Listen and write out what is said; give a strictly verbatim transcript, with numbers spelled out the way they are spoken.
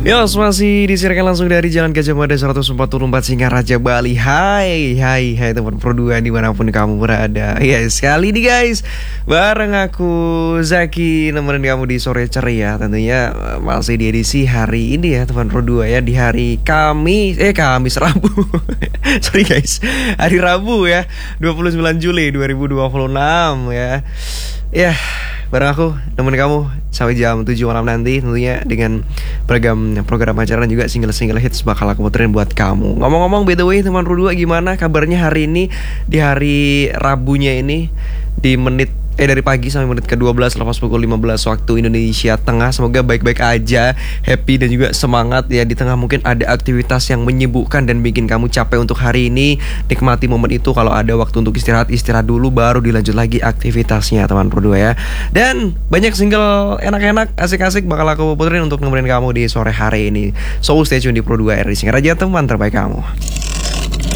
Yos, masih disiarkan langsung dari Jalan Gajah Mada seratus empat puluh empat Singaraja, Bali. Hai, hai, hai teman Pro dua dimanapun kamu berada. Ya, yes, sekali nih guys, bareng aku Zaki nemenin kamu di sore ceria. Tentunya masih di edisi hari ini ya teman Pro dua ya, di hari Kamis, eh Kamis Rabu. Sorry guys, hari Rabu ya, dua puluh sembilan Juli dua ribu dua puluh enam ya. Ya, bareng aku nemenin kamu sampai jam tujuh malam nanti, tentunya dengan beragam program acara dan juga single-single hits bakal aku puterin buat kamu. Ngomong-ngomong, by the way teman Ru dua, gimana kabarnya hari ini, di hari Rabunya ini, di menit Eh dari pagi sampai menit ke dua belas lepas pukul lima belas waktu Indonesia Tengah. Semoga baik-baik aja, happy dan juga semangat ya. Di tengah mungkin ada aktivitas yang menyibukkan dan bikin kamu capek untuk hari ini. Nikmati momen itu, kalau ada waktu untuk istirahat, istirahat dulu baru dilanjut lagi aktivitasnya teman Pro dua ya. Dan banyak single enak-enak, asik-asik bakal aku puterin untuk nemenin kamu di sore hari ini. So stay tune di Pro dua R D Singaraja, teman terbaik kamu.